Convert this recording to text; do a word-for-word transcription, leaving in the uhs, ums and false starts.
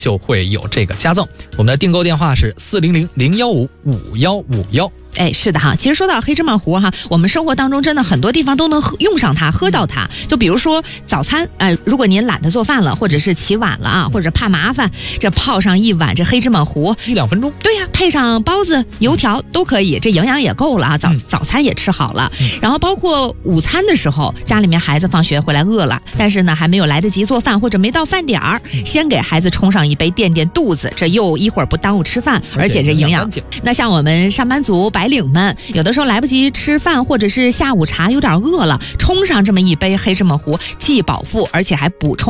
就会有这个加赠。我们的订购电话是四零零零幺五五幺五幺。 哎，是的哈，其实说到黑芝麻糊哈，我们生活当中真的很多地方都能用上它，喝到它。就比如说早餐，呃，如果您懒得做饭了，或者是起晚了啊，或者怕麻烦，这泡上一碗这黑芝麻糊， 一两分钟。 对呀，配上包子、油条都可以，这营养也够了啊，早、嗯、早餐也吃好了。嗯、然后包括午餐的时候，家里面孩子放学回来饿了，但是呢还没有来得及做饭，或者没到饭点儿，嗯、先给孩子冲上一杯垫垫肚子，这又一会儿不耽误吃饭，而且这营养。那像我们上班族、白领们，有的时候来不及吃饭，或者是下午茶有点饿了，冲上这么一杯黑芝麻糊，既饱腹而且还补充